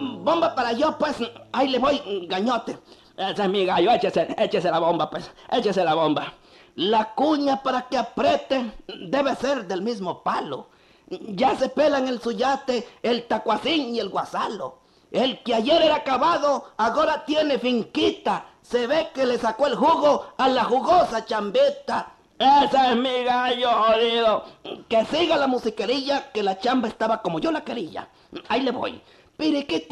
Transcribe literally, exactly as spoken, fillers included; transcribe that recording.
Bomba para yo, pues. Ahí le voy, gañote. Ese es mi gallo, échese, échese la bomba, pues. Échese la bomba. La cuña para que apriete debe ser del mismo palo. Ya se pelan el suyate, el tacuacín y el guasalo. El que ayer era acabado, ahora tiene finquita. Se ve que le sacó el jugo a la jugosa chambeta. Ese es mi gallo jodido. Que siga la musiquerilla, que la chamba estaba como yo la quería. Ahí le voy. Piriquiti.